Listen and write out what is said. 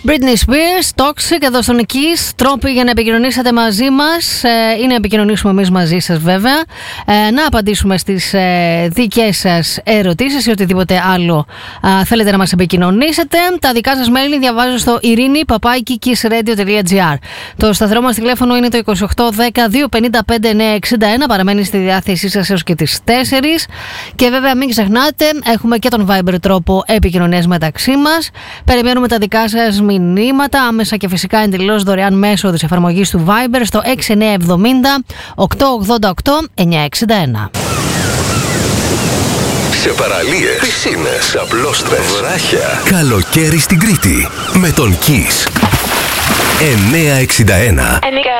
Britney Spears, Toxic, εδώ στον Kiss. Τρόποι για να επικοινωνήσετε μαζί μας ή να επικοινωνήσουμε εμείς μαζί σας, βέβαια. Να απαντήσουμε στις δικές σας ερωτήσεις ή οτιδήποτε άλλο θέλετε να μας επικοινωνήσετε. Τα δικά σας mail διαβάζω στο irini@kissradio.gr. Το σταθερό μας τηλέφωνο είναι το 2810-255-961. Παραμένει στη διάθεσή σας έως και τις 4. Και βέβαια μην ξεχνάτε, έχουμε και τον Viber τρόπο επικοινωνίας μεταξύ μας. Περιμένουμε τα δικά σας μηνύματα άμεσα και φυσικά εντελώς δωρεάν μέσω της εφαρμογής του Viber στο 6970 888 961. Σε παραλίες, πισίνες, απλόστρες, βράχια, καλοκαίρι στην Κρήτη με τον Kiss 961.